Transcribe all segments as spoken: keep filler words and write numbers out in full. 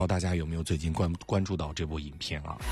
道大家有没有最近关关注到这部影片啊？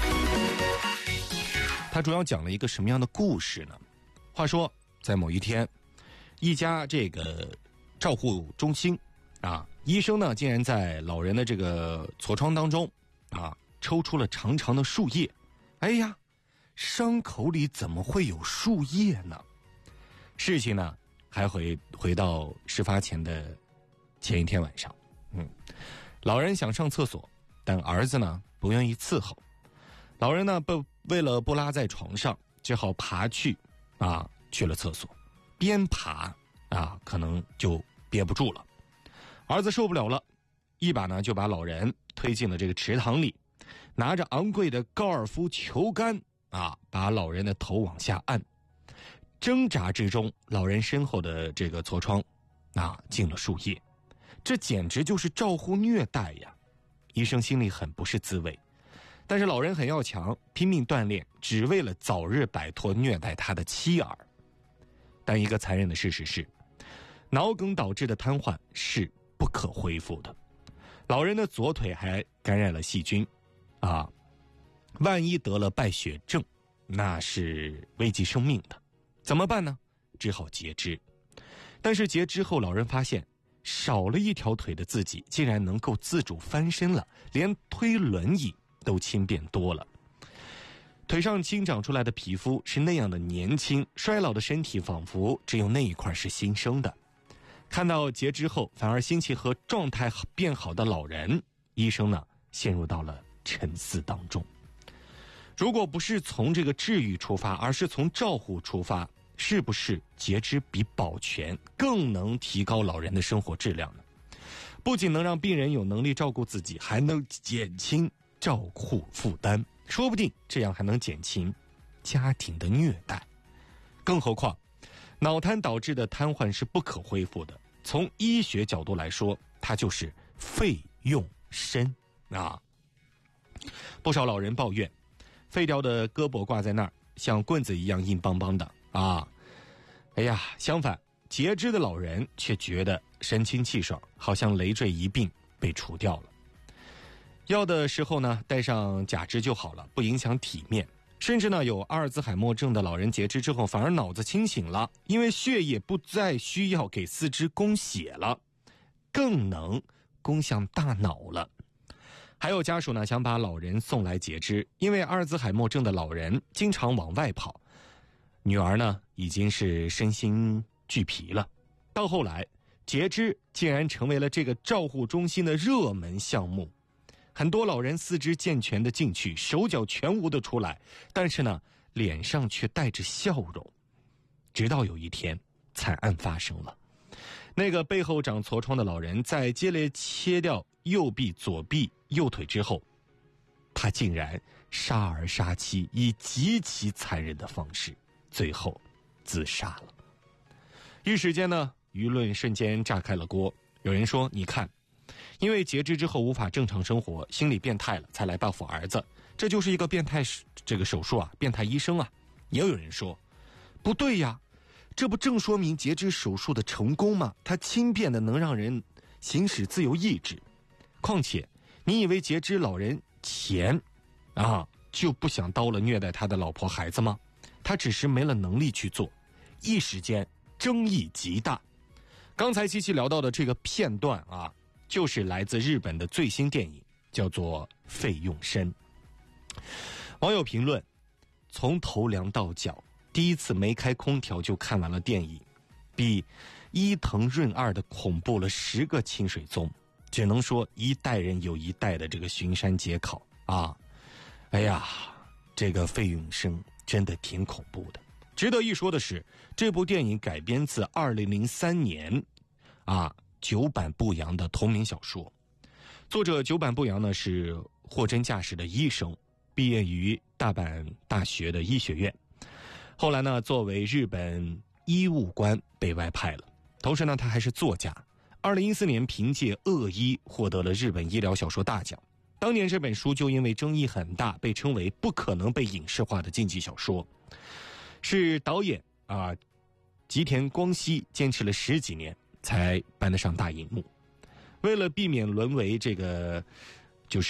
它主要讲了一个什么样的故事呢？话说，在某一天，一家这个照护中心啊，医生呢竟然在老人的这个痤疮当中啊，抽出了长长的树叶。哎呀，伤口里怎么会有树叶呢？事情呢还回回到事发前的前一天晚上，嗯，老人想上厕所，但儿子呢不愿意伺候。老人呢不为了不拉在床上，只好爬去啊去了厕所。边爬啊可能就憋不住了，儿子受不了了，一把呢就把老人推进了这个池塘里，拿着昂贵的高尔夫球杆啊把老人的头往下按。挣扎之中，老人身后的这个痤疮啊进了树叶，这简直就是照护虐待呀！医生心里很不是滋味，但是老人很要强，拼命锻炼，只为了早日摆脱虐待他的妻儿。但一个残忍的事实是，脑梗导致的瘫痪是不可恢复的。老人的左腿还感染了细菌，啊，万一得了败血症，那是危及生命的。怎么办呢？只好截肢。但是截肢后，老人发现少了一条腿的自己竟然能够自主翻身了，连推轮椅都轻便多了。腿上新长出来的皮肤是那样的年轻，衰老的身体仿佛只有那一块是新生的。看到截肢后反而心情和状态变好的老人，医生呢陷入到了沉思当中。如果不是从这个治愈出发，而是从照护出发，是不是截肢比保全更能提高老人的生活质量呢？不仅能让病人有能力照顾自己，还能减轻照护负担，说不定这样还能减轻家庭的虐待。更何况脑瘫导致的瘫痪是不可恢复的，从医学角度来说，它就是废用身啊。不少老人抱怨废掉的胳膊挂在那儿像棍子一样硬邦邦的啊，哎呀，相反截肢的老人却觉得神清气爽，好像累赘一并被除掉了。要的时候呢戴上假肢就好了，不影响体面。甚至呢有阿尔兹海默症的老人截肢之后反而脑子清醒了，因为血液不再需要给四肢供血了，更能供向大脑了。还有家属呢想把老人送来截肢，因为阿尔兹海默症的老人经常往外跑，女儿呢已经是身心俱疲了。到后来截肢竟然成为了这个照护中心的热门项目，很多老人四肢健全的进去，手脚全无的出来，但是呢脸上却带着笑容。直到有一天惨案发生了，那个背后长痤疮的老人在接连切掉右臂、左臂、右腿之后，他竟然杀儿杀妻，以极其残忍的方式最后自杀了。一时间呢舆论瞬间炸开了锅。有人说，你看，因为截肢之后无法正常生活，心理变态了才来报复儿子，这就是一个变态这个手术啊，变态医生啊。也有人说，不对呀，这不正说明截肢手术的成功吗？它轻便的能让人行使自由意志。况且你以为截肢老人前啊就不想刀了虐待他的老婆孩子吗？他只是没了能力去做。一时间争议极大。刚才七七聊到的这个片段啊，就是来自日本的最新电影，叫做《费用身》。网友评论，从头凉到脚，第一次没开空调就看完了电影，比伊藤润二的恐怖了十个清水宗。只能说一代人有一代的这个巡山解考啊。哎呀，这个费用身真的挺恐怖的。值得一说的是，这部电影改编自二零零三年啊久坂不扬的同名小说。作者久坂不扬呢是货真价实的医生，毕业于大阪大学的医学院，后来呢作为日本医务官被外派了，同时呢他还是作家。二零一四年凭借《恶医》获得了日本医疗小说大奖。当年这本书就因为争议很大，被称为不可能被影视化的禁忌小说。是导演啊吉田光希坚持了十几年才搬得上大荧幕。为了避免沦为这个